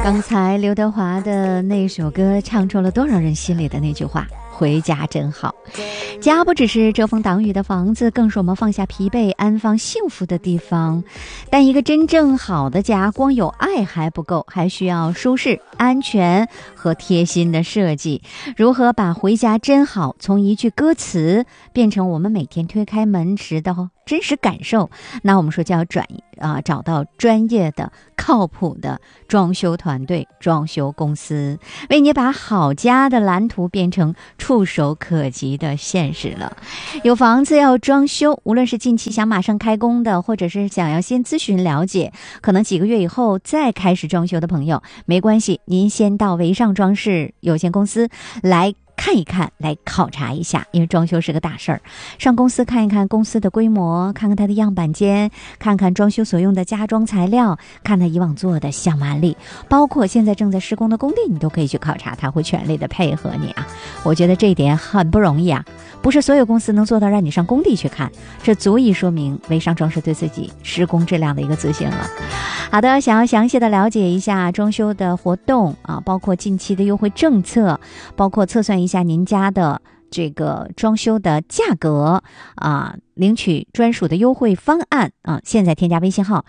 刚才刘德华的那首歌唱出了多少人心里的那句话，回家真好。家不只是遮风挡雨的房子，更是我们放下疲惫安放幸福的地方。但一个真正好的家，光有爱还不够，还需要舒适、安全和贴心的设计。如何把回家真好从一句歌词变成我们每天推开门时的真实感受，那我们说就要找到专业的靠谱的装修团队、装修公司，为你把好家的蓝图变成触手可及的现实了。有房子要装修，无论是近期想马上开工的，或者是想要先咨询了解，可能几个月以后再开始装修的朋友，没关系，您先到维尚装饰有限公司来看一看，来考察一下，因为装修是个大事儿。上公司看一看公司的规模，看看它的样板间，看看装修所用的家装材料，看它以往做的项目案例，包括现在正在施工的工地，你都可以去考察，它会全力的配合你啊。我觉得这一点很不容易啊，不是所有公司能做到让你上工地去看，这足以说明维尚装饰对自己施工质量的一个自信了。好的，想要详细的了解一下装修的活动啊，包括近期的优惠政策，包括测算一下您家的这个装修的价格啊，领取专属的优惠方案啊，现在添加微信号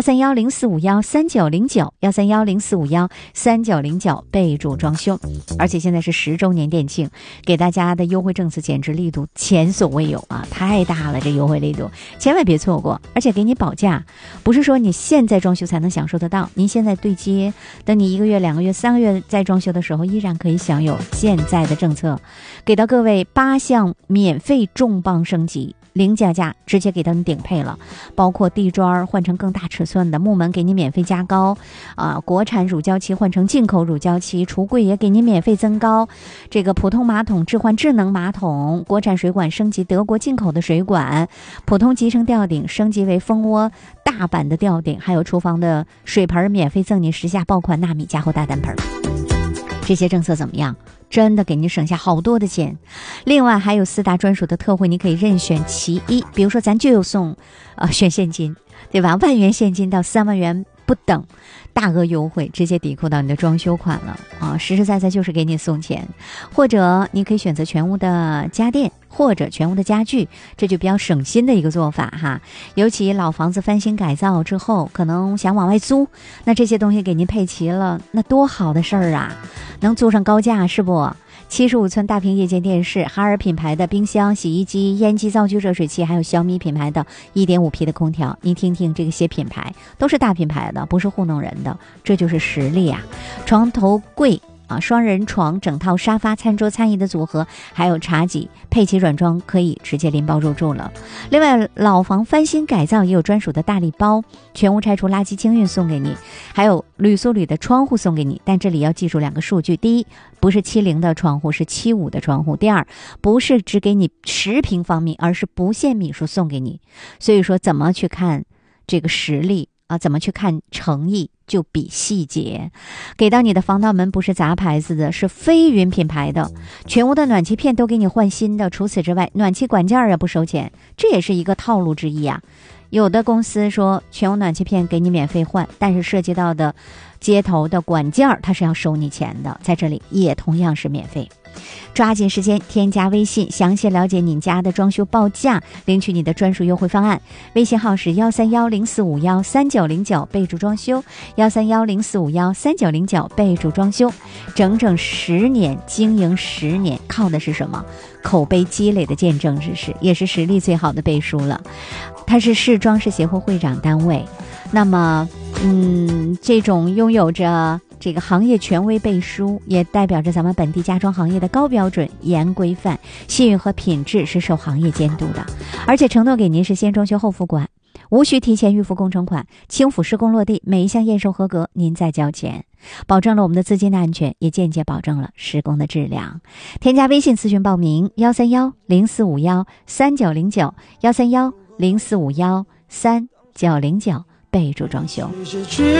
13104513909，13104513909，备注装修。而且现在是10周年店庆，给大家的优惠政策简直力度前所未有啊，太大了，这优惠力度千万别错过。而且给你保价，不是说你现在装修才能享受得到，您现在对接，等你1个月、2个月、3个月再装修的时候，依然可以享有现在的政策，给到各位8项免费重磅升级，零加价直接给到你顶配了，包括地砖换成更大尺寸的，木门给你免费加高国产乳胶漆换成进口乳胶漆，橱柜也给你免费增高，这个普通马桶置换智能马桶，国产水管升级德国进口的水管，普通集成吊顶升级为蜂窝大版的吊顶，还有厨房的水盆免费赠你10下爆款纳米加厚大单盆。这些政策怎么样？真的给你省下好多的钱。另外还有4大专属的特惠，你可以任选其一，比如说咱就有送选现金，对吧？1万元现金到3万元不等，大额优惠直接抵扣到你的装修款了啊！实实在在就是给你送钱。或者你可以选择全屋的家电或者全屋的家具，这就比较省心的一个做法哈。尤其老房子翻新改造之后，可能想往外租，那这些东西给您配齐了，那多好的事儿啊！能租上高价是不？75寸大屏液晶电视，哈尔品牌的冰箱、洗衣机、烟机、灶具、热水器，还有小米品牌的 1.5P 的空调，你听听这些品牌都是大品牌的，不是糊弄人的，这就是实力啊！床头柜双人床、整套沙发、餐桌、餐椅的组合，还有茶几配齐软装，可以直接拎包入住了。另外老房翻新改造也有专属的大礼包，全屋拆除垃圾清运送给你，还有铝塑铝的窗户送给你。但这里要记住2个数据，第一，不是70的窗户，是75的窗户。第二，不是只给你10平方米，而是不限米数送给你。所以说怎么去看这个实力怎么去看诚意，就比细节。给到你的防盗门不是杂牌子的，是飞云品牌的，全屋的暖气片都给你换新的，除此之外暖气管件也不收钱，这也是一个套路之一啊。有的公司说全屋暖气片给你免费换，但是涉及到的接头的管件它是要收你钱的，在这里也同样是免费。抓紧时间添加微信，详细了解你家的装修报价，领取你的专属优惠方案。微信号是13104513909，备注装修，13104513909，备注装修。整整10年，经营10年，靠的是什么？口碑积累的见证之事，也是实力最好的背书了。它是市装饰协会会长单位，那么这种拥有着这个行业权威背书，也代表着咱们本地家装行业的高标准、严规范，信誉和品质是受行业监督的，而且承诺给您是先装修后付款，无需提前预付工程款，轻辅施工落地，每一项验收合格您再交钱，保证了我们的资金的安全，也间接保证了施工的质量。添加微信咨询报名13104513909，13104513909，备注装修。